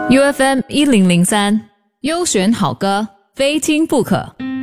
UFM 1003，优选好歌，非听不可。